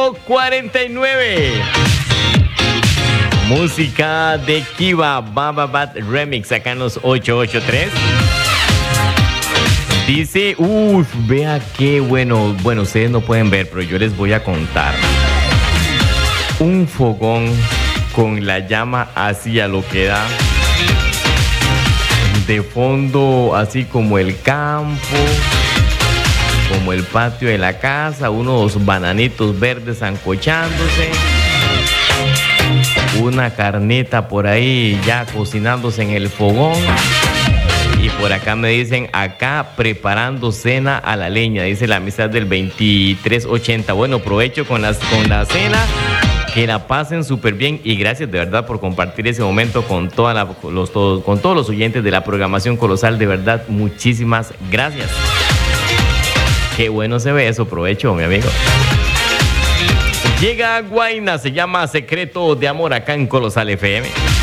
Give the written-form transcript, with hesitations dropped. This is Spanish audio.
849. Música de Kiva, Baba Bat Remix, acá en los 883. Dice, vea qué bueno. Bueno, ustedes no pueden ver, pero yo les voy a contar. Un fogón con la llama hacia lo que da. De fondo, así como el campo, como el patio de la casa, unos bananitos verdes sancochándose, una carnita por ahí ya cocinándose en el fogón. Y por acá me dicen, acá preparando cena a la leña, dice la amistad del 2380. Bueno, provecho con la cena. Que la pasen súper bien y gracias de verdad por compartir ese momento con todos los oyentes de la programación colosal. De verdad, muchísimas gracias. Qué bueno se ve eso. Provecho, mi amigo. Llega Guayna, se llama Secreto de Amor acá en Colosal FM.